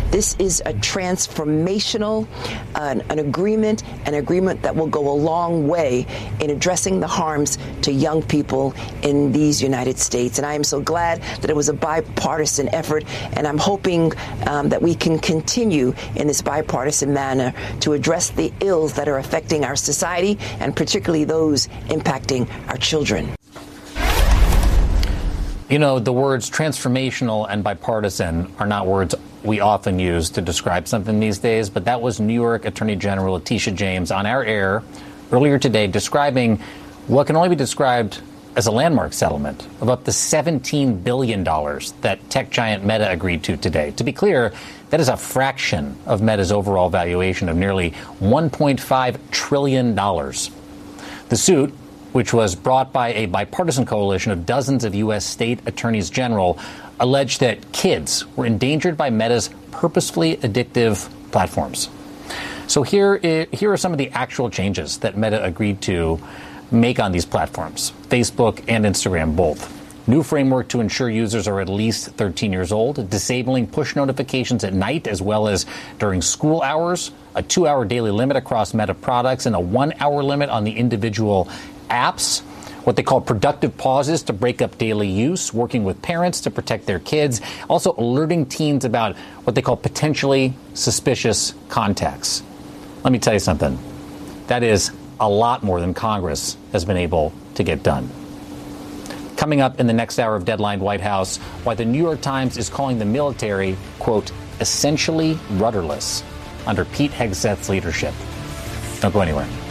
This is a transformational an agreement that will go a long way in addressing the harms to young people in these United States. And I am so glad that it was a bipartisan effort, and I'm hoping that we can continue in this bipartisan manner to address the ills that are affecting our society, and particularly those impacting our children. You know, the words transformational and bipartisan are not words we often use to describe something these days, but that was New York Attorney General Letitia James on our air earlier today describing what can only be described as a landmark settlement of up to $17 billion that tech giant Meta agreed to today. To be clear, that is a fraction of Meta's overall valuation of nearly $1.5 trillion. The suit, which was brought by a bipartisan coalition of dozens of U.S. state attorneys general, alleged that kids were endangered by Meta's purposefully addictive platforms. So here are some of the actual changes that Meta agreed to make on these platforms, Facebook and Instagram both. New framework to ensure users are at least 13 years old, disabling push notifications at night as well as during school hours, a 2-hour daily limit across Meta products, and a 1-hour limit on the individual apps, what they call productive pauses to break up daily use, working with parents to protect their kids, also alerting teens about what they call potentially suspicious contacts. Let me tell you something. That is a lot more than Congress has been able to get done. Coming up in the next hour of Deadline White House, why the New York Times is calling the military, quote, essentially rudderless under Pete Hegseth's leadership. Don't go anywhere.